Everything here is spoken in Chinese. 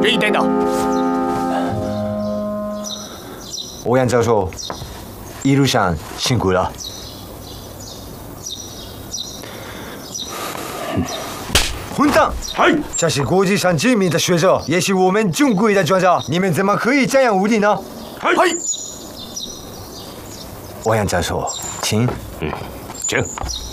可以等等。 欧阳教授，一路上辛苦了。混蛋！ 嗨， 这是国际上知名的学者，也是我们中国的专家，你们怎么可以这样无礼呢？ 嗨， 欧阳教授，请。 请。